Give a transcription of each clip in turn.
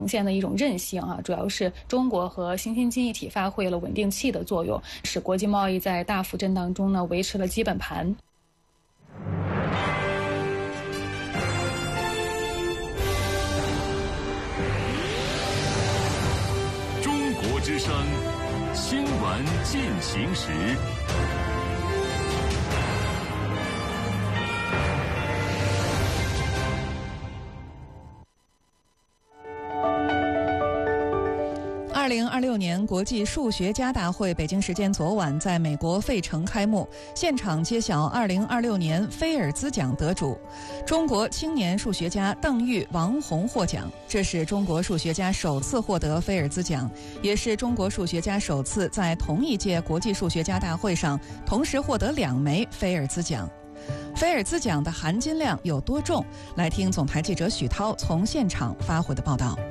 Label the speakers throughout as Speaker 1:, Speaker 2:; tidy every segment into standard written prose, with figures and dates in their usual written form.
Speaker 1: 呈现的一种韧性啊，主要是中国和新兴经济体发挥了稳定器的作用，使国际贸易在大幅震荡中呢维持了基本盘。
Speaker 2: 中国之声新闻进行时。
Speaker 3: 2026年国际数学家大会北京时间昨晚在美国费城开幕，现场揭晓2026年菲尔兹奖得主，中国青年数学家邓玉、王洪获奖。这是中国数学家首次获得菲尔兹奖，也是中国数学家首次在同一届国际数学家大会上同时获得2枚菲尔兹奖。菲尔兹奖的含金量有多重？来听总台记者许涛从现场发回的报道。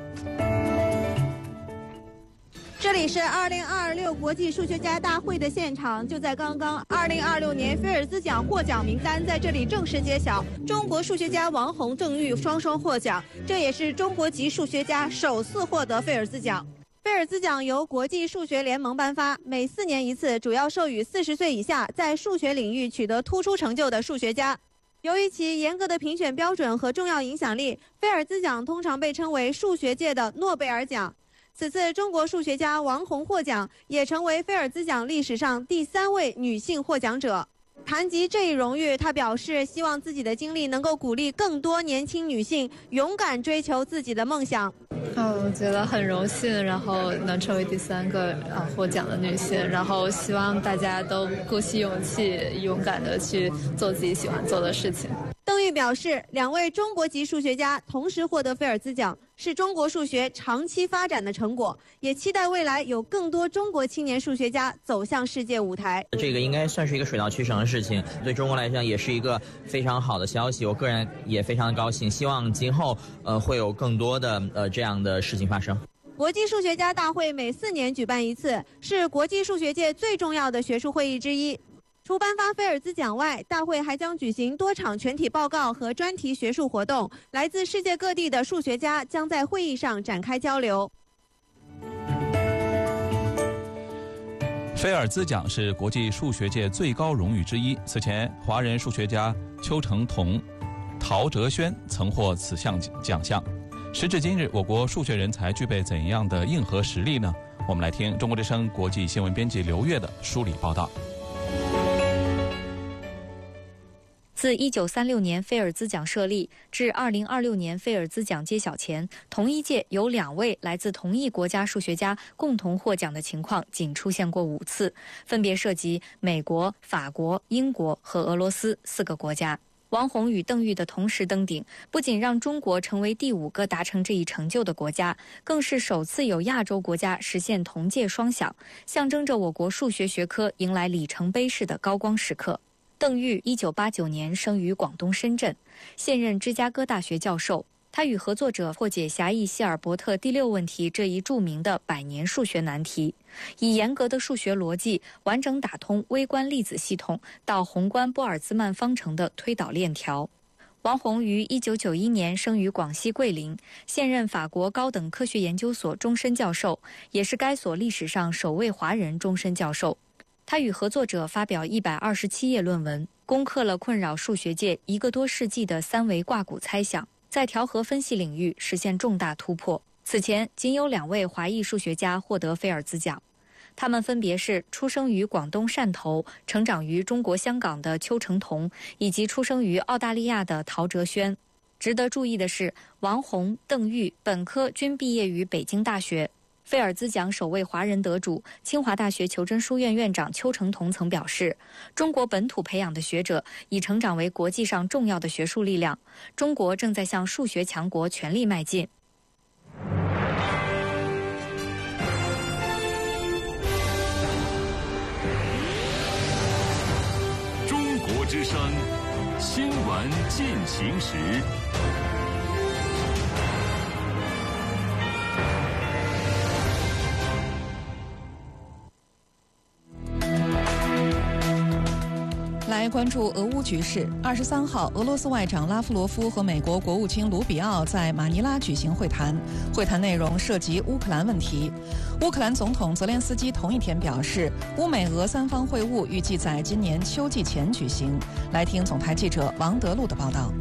Speaker 4: 这里是2026国际数学家大会的现场，就在刚刚，2026年菲尔兹奖获奖名单在这里正式揭晓，中国数学家王洪、邓玉双双获奖，这也是中国籍数学家首次获得菲尔兹奖。菲尔兹奖由国际数学联盟颁发，每4年一次，主要授予40岁以下在数学领域取得突出成就的数学家。由于其严格的评选标准和重要影响力，菲尔兹奖通常被称为数学界的诺贝尔奖。此次中国数学家王洪获奖，也成为菲尔兹奖历史上第3位女性获奖者。谈及这一荣誉，她表示希望自己的经历能够鼓励更多年轻女性勇敢追求自己的梦想。
Speaker 5: 我觉得很荣幸，然后能成为第3个获奖的女性，然后希望大家都鼓起勇气，勇敢地去做自己喜欢做的事情。
Speaker 4: 邓玉表示，2位中国籍数学家同时获得菲尔兹奖，是中国数学长期发展的成果，也期待未来有更多中国青年数学家走向世界舞台。
Speaker 6: 这个应该算是一个水到渠成的事情，对中国来讲也是一个非常好的消息，我个人也非常的高兴，希望今后会有更多的这样的事情发生。
Speaker 4: 国际数学家大会每4年举办一次，是国际数学界最重要的学术会议之一。除颁发菲尔兹奖外，大会还将举行多场全体报告和专题学术活动，来自世界各地的数学家将在会议上展开交流。
Speaker 7: 菲尔兹奖是国际数学界最高荣誉之一，此前华人数学家邱成桐、陶哲轩曾获此项奖项。时至今日，我国数学人才具备怎样的硬核实力呢？我们来听中国之声国际新闻编辑刘越的梳理报道。
Speaker 8: 自1936年菲尔兹奖设立至2026年菲尔兹奖揭晓前，同一届有2位来自同一国家数学家共同获奖的情况仅出现过5次，分别涉及美国、法国、英国和俄罗斯4个国家。王洪与邓玉的同时登顶，不仅让中国成为第5个达成这一成就的国家，更是首次有亚洲国家实现同届双响，象征着我国数学学科迎来里程碑式的高光时刻。邓玉1989年生于广东深圳，现任芝加哥大学教授。他与合作者破解狭义希尔伯特第6问题这一著名的100年数学难题，以严格的数学逻辑完整打通微观粒子系统到宏观波尔兹曼方程的推导链条。王洪于1991年生于广西桂林，现任法国高等科学研究所终身教授，也是该所历史上首位华人终身教授。他与合作者发表127页论文，攻克了困扰数学界1个多世纪的3维挂骨猜想，在调和分析领域实现重大突破。此前仅有2位华裔数学家获得菲尔兹奖，他们分别是出生于广东汕头、成长于中国香港的邱成桐，以及出生于澳大利亚的陶哲轩。值得注意的是，王洪、邓玉本科均毕业于北京大学。菲尔兹奖首位华人得主，清华大学求真书院院长邱成桐曾表示，中国本土培养的学者已成长为国际上重要的学术力量，中国正在向数学强国全力迈进。
Speaker 2: 中国之声新闻进行时。
Speaker 3: 来来关注俄乌局势。23号，俄罗斯外长拉夫罗夫和美国国务卿卢比奥在马尼拉举行会谈，会谈内容涉及乌克兰问题。乌克兰总统泽连斯基同一天表示，乌美俄三方会晤预计在今年秋季前举行。来听总台记者王德禄的报道。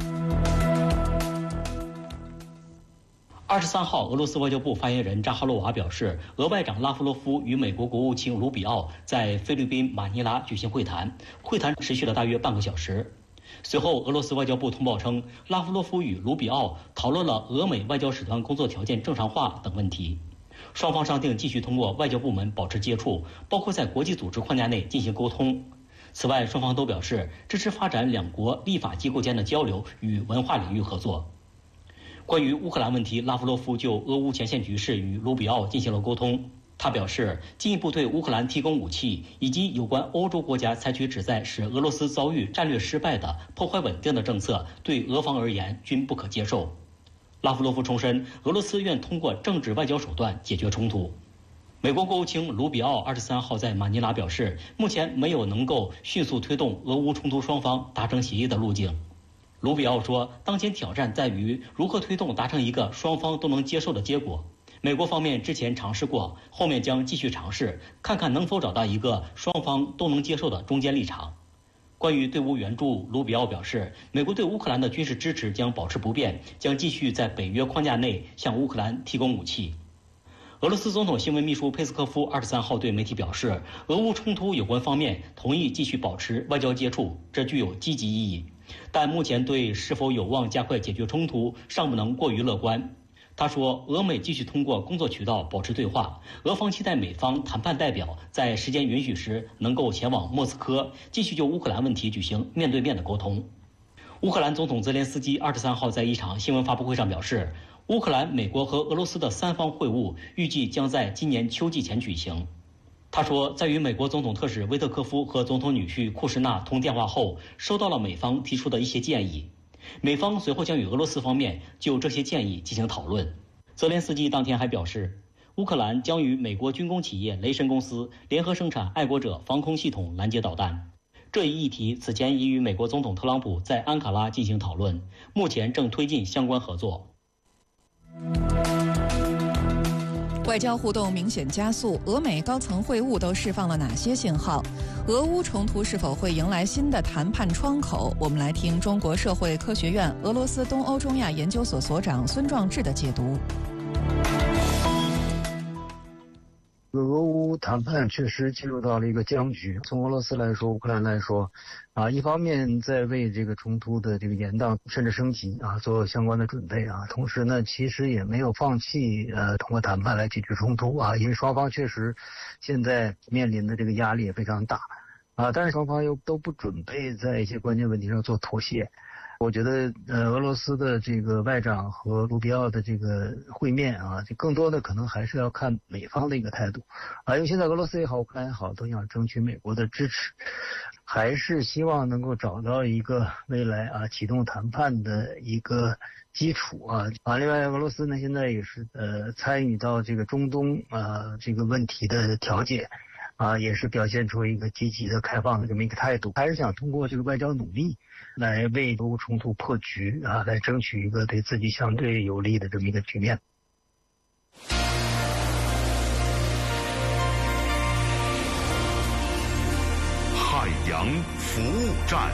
Speaker 9: 23号，俄罗斯外交部发言人扎哈罗娃表示，俄外长拉夫罗夫与美国国务卿卢比奥在菲律宾马尼拉举行会谈，会谈持续了大约半个小时。随后，俄罗斯外交部通报称，拉夫罗夫与卢比奥讨论了俄美外交使团工作条件正常化等问题。双方商定继续通过外交部门保持接触，包括在国际组织框架内进行沟通。此外，双方都表示支持发展两国立法机构间的交流与文化领域合作。关于乌克兰问题，拉夫罗夫就俄乌前线局势与卢比奥进行了沟通。他表示，进一步对乌克兰提供武器，以及有关欧洲国家采取旨在使俄罗斯遭遇战略失败的破坏稳定的政策，对俄方而言均不可接受。拉夫罗夫重申，俄罗斯愿通过政治外交手段解决冲突。美国国务卿卢比奥23号在马尼拉表示，目前没有能够迅速推动俄乌冲突双方达成协议的路径。卢比奥说，当前挑战在于如何推动达成一个双方都能接受的结果。美国方面之前尝试过，后面将继续尝试，看看能否找到一个双方都能接受的中间立场。关于对乌援助，卢比奥表示，美国对乌克兰的军事支持将保持不变，将继续在北约框架内向乌克兰提供武器。俄罗斯总统新闻秘书佩斯科夫23号对媒体表示，俄乌冲突有关方面同意继续保持外交接触，这具有积极意义。但目前对是否有望加快解决冲突尚不能过于乐观。他说，俄美继续通过工作渠道保持对话，俄方期待美方谈判代表在时间允许时能够前往莫斯科，继续就乌克兰问题举行面对面的沟通。乌克兰总统泽连斯基23号在一场新闻发布会上表示，乌克兰、美国和俄罗斯的三方会晤预计将在今年秋季前举行。他说，在与美国总统特使威特科夫和总统女婿库什纳通电话后，收到了美方提出的一些建议。美方随后将与俄罗斯方面就这些建议进行讨论。泽连斯基当天还表示，乌克兰将与美国军工企业雷神公司联合生产爱国者防空系统拦截导弹。这一议题此前已与美国总统特朗普在安卡拉进行讨论，目前正推进相关合作。
Speaker 3: 外交互动明显加速，俄美高层会晤都释放了哪些信号？俄乌冲突是否会迎来新的谈判窗口？我们来听中国社会科学院俄罗斯东欧中亚研究所所长孙壮志的解读。
Speaker 10: 俄乌谈判确实进入到了一个僵局。从俄罗斯来说，乌克兰来说，一方面在为这个冲突的这个延宕甚至升级做相关的准备同时呢，其实也没有放弃通过谈判来解决冲突因为双方确实现在面临的这个压力也非常大但是双方又都不准备在一些关键问题上做妥协。我觉得俄罗斯的这个外长和卢比奥的这个会面就更多的可能还是要看美方的一个态度因为现在俄罗斯也好，乌克兰也好，都想争取美国的支持，还是希望能够找到一个未来启动谈判的一个基础另外俄罗斯呢现在也是参与到这个中东这个问题的调解也是表现出一个积极的开放的这么一个态度，还是想通过这个外交努力来为俄乌冲突破局来争取一个对自己相对有利的这么一个局面。
Speaker 2: 海洋服务站。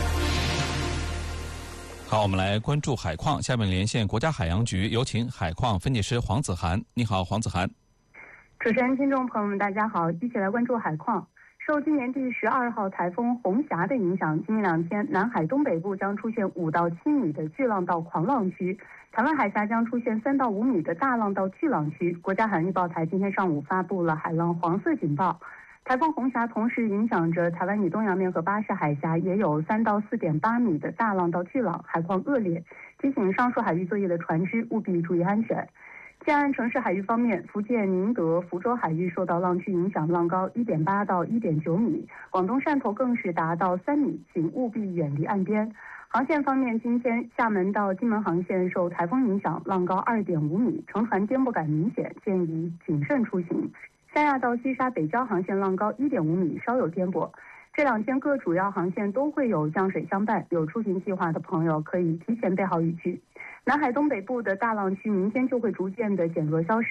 Speaker 7: 好，我们来关注海况。下面连线国家海洋局，有请海况分析师黄子涵。你好，黄子涵。
Speaker 11: 主持人、听众朋友们，大家好，一起来关注海况。受今年第12号台风红霞的影响，今明2天南海东北部将出现5到7米的巨浪到狂浪区，台湾海峡将出现3到5米的大浪到巨浪区。国家海洋预报台今天上午发布了海浪黄色警报。台风红霞同时影响着台湾以东洋面和巴士海峡，也有3到4.8米的大浪到巨浪，海况恶劣，提醒上述海域作业的船只务必注意安全。建安城市海域方面，福建宁德、福州海域受到浪区影响，浪高1.8到1.9米，广东汕头更是达到3米，请务必远离岸边。航线方面，今天厦门到金门航线受台风影响，浪高2.5米，乘船颠簸感明显，建议谨慎出行。三亚到西沙北礁航线浪高1.5米，稍有颠簸。 这2天各主要航线都会有降水相伴，有出行计划的朋友可以提前备好雨具。南海东北部的大浪区明天就会逐渐的减弱消失。